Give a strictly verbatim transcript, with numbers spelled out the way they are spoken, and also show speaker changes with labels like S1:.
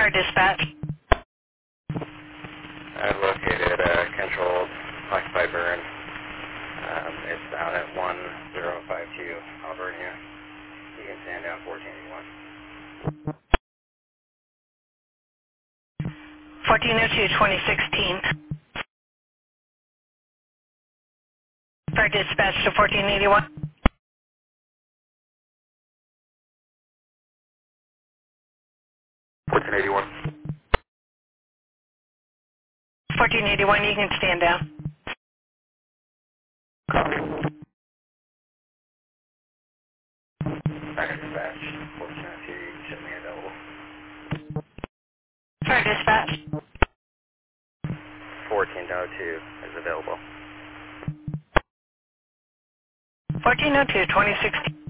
S1: Fire dispatch.
S2: I've located a controlled occupied burn. Um, it's down at one zero five two Albernia. You can stand down fourteen eighty-one.
S1: fourteen oh two, twenty sixteen. Fire dispatch to fourteen eighty-one.
S2: fourteen eighty-one.
S1: fourteen eighty-one, you can stand down.
S2: Copy. Fire dispatch. fourteen oh two, you can ship me available.
S1: Fire dispatch.
S2: fourteen oh two is available.
S1: fourteen oh two, twenty sixteen.